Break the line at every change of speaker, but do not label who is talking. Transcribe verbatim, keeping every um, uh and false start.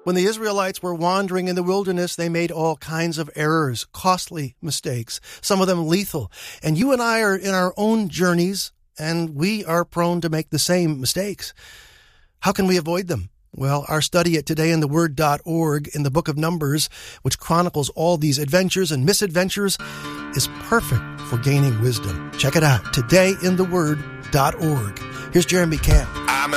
When the Israelites were wandering in the wilderness, they made all kinds of errors, costly mistakes, some of them lethal. And you and I are in our own journeys, and we are prone to make the same mistakes. How can we avoid them? Well, our study at today in the word dot org in the book of Numbers, which chronicles all these adventures and misadventures, is perfect for gaining wisdom. Check it out, today in the word dot org. Here's Jeremy Camp.
I'm